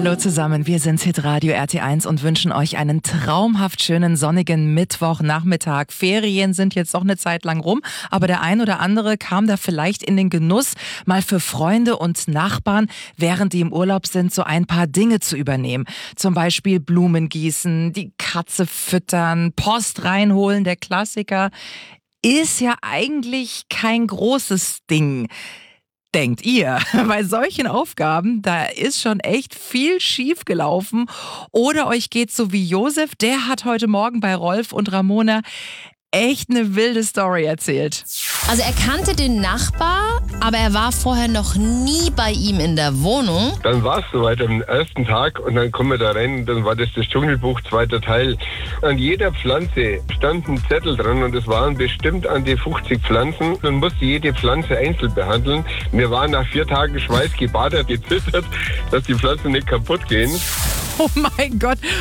Hallo zusammen, wir sind Hitradio RT1 und wünschen euch einen traumhaft schönen sonnigen Mittwochnachmittag. Ferien sind jetzt noch eine Zeit lang rum, aber der ein oder andere kam da vielleicht in den Genuss, mal für Freunde und Nachbarn, während die im Urlaub sind, so ein paar Dinge zu übernehmen. Zum Beispiel Blumen gießen, die Katze füttern, Post reinholen, der Klassiker. Ist ja eigentlich kein großes Ding. Denkt ihr, bei solchen Aufgaben, da ist schon echt viel schief gelaufen. Oder euch geht's so wie Josef, der hat heute Morgen bei Rolf und Ramona echt eine wilde Story erzählt. Also er kannte den Nachbar, aber er war vorher noch nie bei ihm in der Wohnung. Dann war es soweit am ersten Tag und dann kommen wir da rein, dann war das Dschungelbuch, zweiter Teil. An jeder Pflanze stand ein Zettel dran und es waren bestimmt an die 50 Pflanzen. Man musste jede Pflanze einzeln behandeln. Wir waren nach 4 Tagen schweißgebadet, gezittert, dass die Pflanzen nicht kaputt gehen. Oh mein Gott.